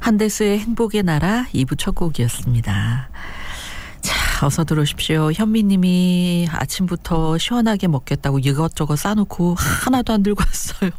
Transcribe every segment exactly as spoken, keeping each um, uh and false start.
한대수의 행복의 나라 이 부 첫 곡이었습니다. 자, 어서 들어오십시오. 현미님이 아침부터 시원하게 먹겠다고 이것저것 싸놓고 하나도 안 들고 왔어요.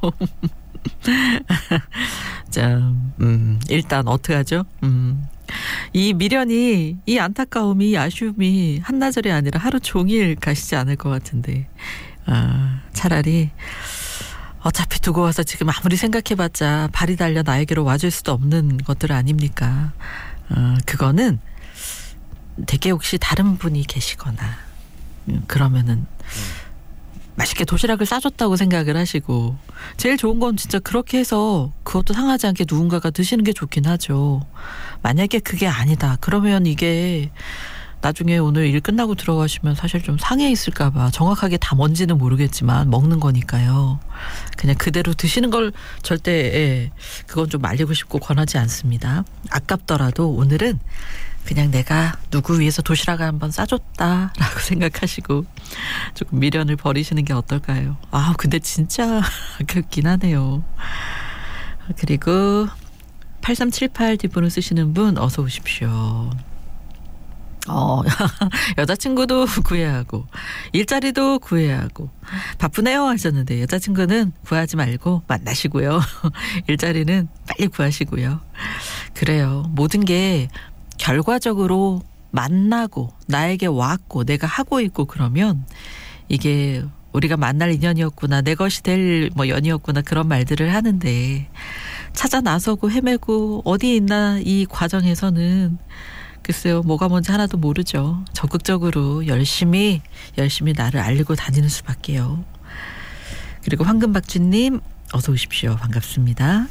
자, 음, 일단 어떡하죠? 음. 이 미련이, 이 안타까움이, 이 아쉬움이 한나절이 아니라 하루 종일 가시지 않을 것 같은데, 아, 차라리 어차피 두고 와서 지금 아무리 생각해봤자 발이 달려 나에게로 와줄 수도 없는 것들 아닙니까? 어, 그거는 되게 혹시 다른 분이 계시거나 음, 그러면은 맛있게 도시락을 싸줬다고 생각을 하시고, 제일 좋은 건 진짜 그렇게 해서 그것도 상하지 않게 누군가가 드시는 게 좋긴 하죠. 만약에 그게 아니다 그러면 이게 나중에 오늘 일 끝나고 들어가시면 사실 좀 상해 있을까 봐, 정확하게 다 뭔지는 모르겠지만 먹는 거니까요. 그냥 그대로 드시는 걸 절대, 예, 그건 좀 말리고 싶고 권하지 않습니다. 아깝더라도 오늘은 그냥 내가 누구 위해서 도시락을 한번 싸줬다라고 생각하시고 조금 미련을 버리시는 게 어떨까요? 아, 근데 진짜 아깝긴 하네요. 그리고 팔삼칠팔 뒷번호 쓰시는 분 어서 오십시오. 어, 여자친구도 구해야 하고 일자리도 구해야 하고 바쁘네요 하셨는데, 여자친구는 구하지 말고 만나시고요. 일자리는 빨리 구하시고요. 그래요. 모든 게 결과적으로 만나고 나에게 왔고 내가 하고 있고 그러면 이게 우리가 만날 인연이었구나, 내 것이 될 뭐 연이었구나, 그런 말들을 하는데, 찾아 나서고 헤매고 어디 있나 이 과정에서는 글쎄요, 뭐가 뭔지 하나도 모르죠. 적극적으로 열심히 열심히 나를 알리고 다니는 수밖에요. 그리고 황금박쥐님 어서 오십시오. 반갑습니다.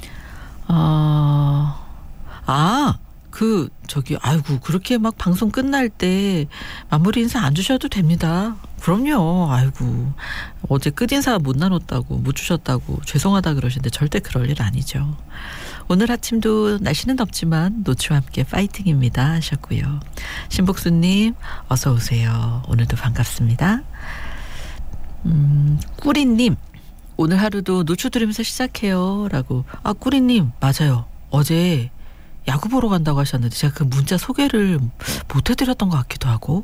어... 아, 그 저기 아이고 그렇게 막 방송 끝날 때 마무리 인사 안 주셔도 됩니다. 그럼요. 아이고 어제 끝인사 못 나눴다고, 못 주셨다고 죄송하다 그러시는데 절대 그럴 일 아니죠. 오늘 아침도 날씨는 덥지만 노추와 함께 파이팅입니다 하셨고요. 신복수님 어서 오세요. 오늘도 반갑습니다. 음, 꾸리님 오늘 하루도 노추 들으면서 시작해요 라고. 아, 꾸리님 맞아요. 어제 야구 보러 간다고 하셨는데 제가 그 문자 소개를 못 해드렸던 것 같기도 하고.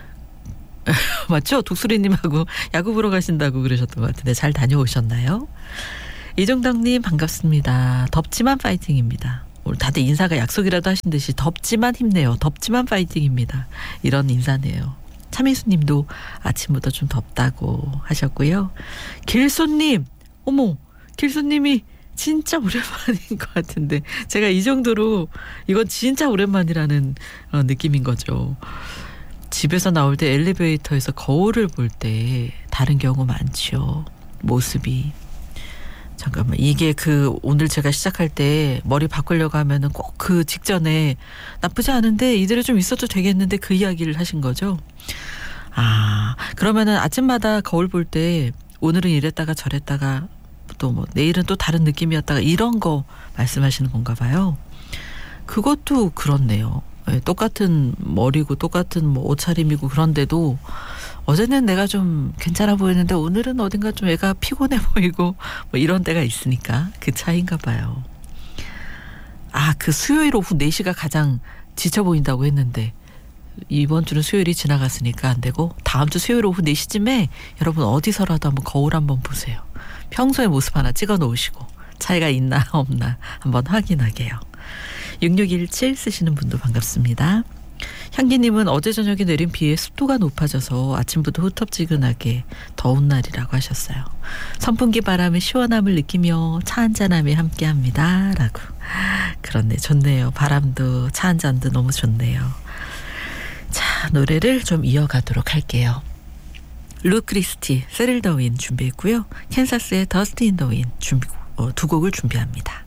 맞죠? 독수리님하고 야구 보러 가신다고 그러셨던 것 같은데 잘 다녀오셨나요? 이정덕님 반갑습니다. 덥지만 파이팅입니다. 오늘 다들 인사가 약속이라도 하신 듯이 덥지만 힘내요. 덥지만 파이팅입니다. 이런 인사네요. 차미수님도 아침부터 좀 덥다고 하셨고요. 길소님, 어머, 길소님이 진짜 오랜만인 것 같은데 제가 이 정도로 이건 진짜 오랜만이라는 어, 느낌인 거죠. 집에서 나올 때 엘리베이터에서 거울을 볼 때 다른 경우 많죠. 모습이. 잠깐만, 이게 그 오늘 제가 시작할 때 머리 바꾸려고 하면은 꼭 그 직전에 나쁘지 않은데 이대로 좀 있어도 되겠는데 그 이야기를 하신 거죠. 아, 그러면은 아침마다 거울 볼 때 오늘은 이랬다가 저랬다가 또 뭐 내일은 또 다른 느낌이었다가 이런 거 말씀하시는 건가 봐요. 그것도 그렇네요. 네, 똑같은 머리고 똑같은 뭐 옷차림이고 그런데도 어제는 내가 좀 괜찮아 보이는데 오늘은 어딘가 좀 애가 피곤해 보이고 뭐 이런 때가 있으니까 그 차이인가 봐요. 아, 그 수요일 오후 네 시가 가장 지쳐 보인다고 했는데 이번 주는 수요일이 지나갔으니까 안 되고 다음 주 수요일 오후 네 시쯤에 여러분 어디서라도 한번 거울 한번 보세요. 평소의 모습 하나 찍어 놓으시고 차이가 있나 없나 한번 확인하게요. 육육일칠 쓰시는 분도 반갑습니다. 향기님은 어제 저녁에 내린 비에 습도가 높아져서 아침부터 후텁지근하게 더운 날이라고 하셨어요. 선풍기 바람의 시원함을 느끼며 차 한잔하며 함께합니다 라고. 그렇네, 좋네요. 바람도 차 한잔도 너무 좋네요. 자, 노래를 좀 이어가도록 할게요. 루 크리스티, 세릴 더 윈 준비했고요. 캔사스의 더스트 인 더 윈 준비, 어, 두 곡을 준비합니다.